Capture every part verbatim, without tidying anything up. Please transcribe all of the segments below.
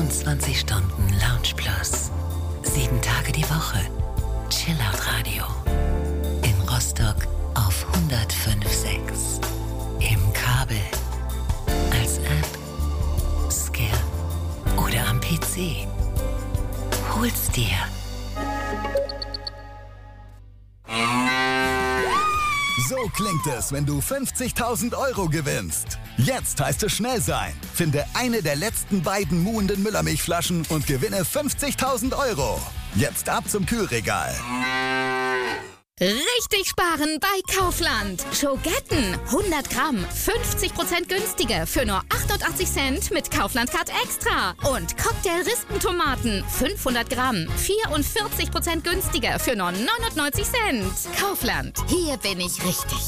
vierundzwanzig Stunden Lounge Plus. Sieben Tage die Woche. Chillout Radio. In Rostock auf hundertfünf Komma sechs. Im Kabel. Als App. Skill. Oder am P C. Hol's dir. So klingt es, wenn du fünfzigtausend Euro gewinnst. Jetzt heißt es schnell sein. Finde eine der letzten beiden muhenden Müllermilchflaschen und gewinne fünfzigtausend Euro. Jetzt ab zum Kühlregal. Richtig sparen bei Kaufland. Schogetten, hundert Gramm, fünfzig Prozent günstiger für nur achtundachtzig Cent mit Kaufland Card Extra. Und Cocktail-Rispentomaten, fünfhundert Gramm, vierundvierzig Prozent günstiger für nur neunundneunzig Cent. Kaufland, hier bin ich richtig.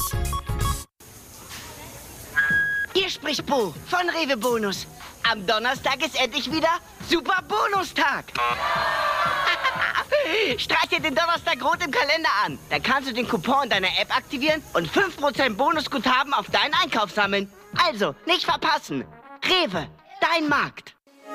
Hier spricht Bo von Rewe Bonus. Am Donnerstag ist endlich wieder Super Bonustag. Streich dir den Donnerstag rot im Kalender an. Dann kannst du den Coupon deiner App aktivieren und fünf Prozent Bonusguthaben auf deinen Einkauf sammeln. Also, nicht verpassen. Rewe, dein Markt.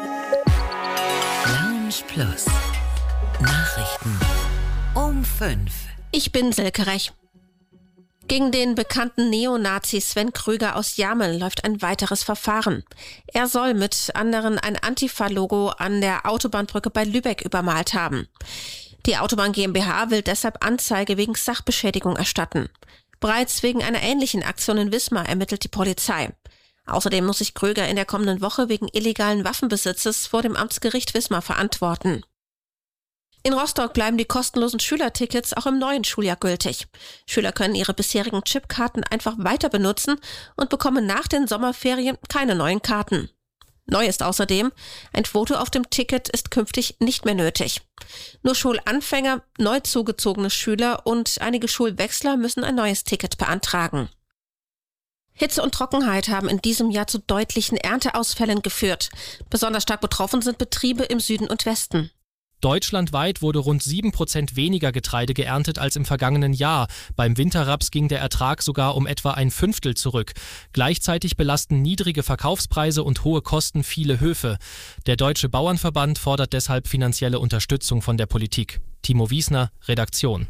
Lounge Plus. Nachrichten um fünf. Ich bin Silke Rech. Gegen den bekannten Neonazi Sven Krüger aus Jamel läuft ein weiteres Verfahren. Er soll mit anderen ein Antifa-Logo an der Autobahnbrücke bei Lübeck übermalt haben. Die Autobahn GmbH will deshalb Anzeige wegen Sachbeschädigung erstatten. Bereits wegen einer ähnlichen Aktion in Wismar ermittelt die Polizei. Außerdem muss sich Krüger in der kommenden Woche wegen illegalen Waffenbesitzes vor dem Amtsgericht Wismar verantworten. In Rostock bleiben die kostenlosen Schülertickets auch im neuen Schuljahr gültig. Schüler können ihre bisherigen Chipkarten einfach weiter benutzen und bekommen nach den Sommerferien keine neuen Karten. Neu ist außerdem, ein Foto auf dem Ticket ist künftig nicht mehr nötig. Nur Schulanfänger, neu zugezogene Schüler und einige Schulwechsler müssen ein neues Ticket beantragen. Hitze und Trockenheit haben in diesem Jahr zu deutlichen Ernteausfällen geführt. Besonders stark betroffen sind Betriebe im Süden und Westen. Deutschlandweit wurde rund sieben Prozent weniger Getreide geerntet als im vergangenen Jahr. Beim Winterraps ging der Ertrag sogar um etwa ein Fünftel zurück. Gleichzeitig belasten niedrige Verkaufspreise und hohe Kosten viele Höfe. Der Deutsche Bauernverband fordert deshalb finanzielle Unterstützung von der Politik. Timo Wiesner, Redaktion.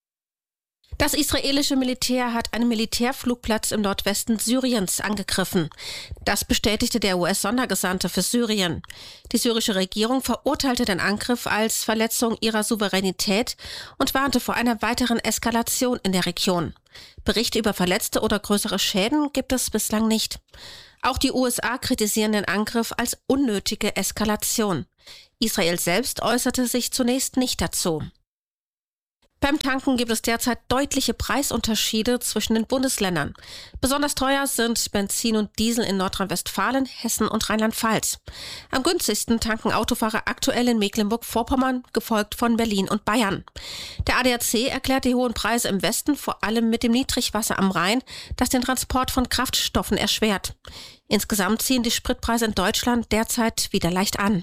Das israelische Militär hat einen Militärflugplatz im Nordwesten Syriens angegriffen. Das bestätigte der U S-Sondergesandte für Syrien. Die syrische Regierung verurteilte den Angriff als Verletzung ihrer Souveränität und warnte vor einer weiteren Eskalation in der Region. Berichte über Verletzte oder größere Schäden gibt es bislang nicht. Auch die U S A kritisieren den Angriff als unnötige Eskalation. Israel selbst äußerte sich zunächst nicht dazu. Beim Tanken gibt es derzeit deutliche Preisunterschiede zwischen den Bundesländern. Besonders teuer sind Benzin und Diesel in Nordrhein-Westfalen, Hessen und Rheinland-Pfalz. Am günstigsten tanken Autofahrer aktuell in Mecklenburg-Vorpommern, gefolgt von Berlin und Bayern. Der A D A C erklärt die hohen Preise im Westen vor allem mit dem Niedrigwasser am Rhein, das den Transport von Kraftstoffen erschwert. Insgesamt ziehen die Spritpreise in Deutschland derzeit wieder leicht an.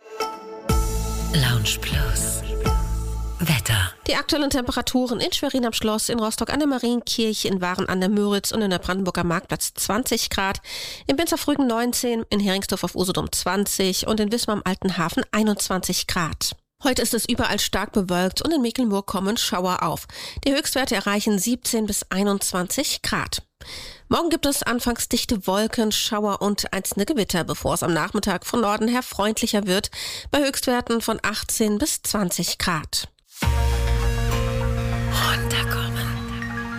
Lounge Plus. Wetter. Die aktuellen Temperaturen in Schwerin am Schloss, in Rostock an der Marienkirche, in Waren an der Müritz und in der Brandenburger Marktplatz zwanzig Grad, in Binzerfrügen neunzehn, in Heringsdorf auf Usedom zwanzig und in Wismar am Alten Hafen einundzwanzig Grad. Heute ist es überall stark bewölkt und in Mecklenburg kommen Schauer auf. Die Höchstwerte erreichen siebzehn bis einundzwanzig Grad. Morgen gibt es anfangs dichte Wolken, Schauer und einzelne Gewitter, bevor es am Nachmittag von Norden her freundlicher wird, bei Höchstwerten von achtzehn bis zwanzig Grad.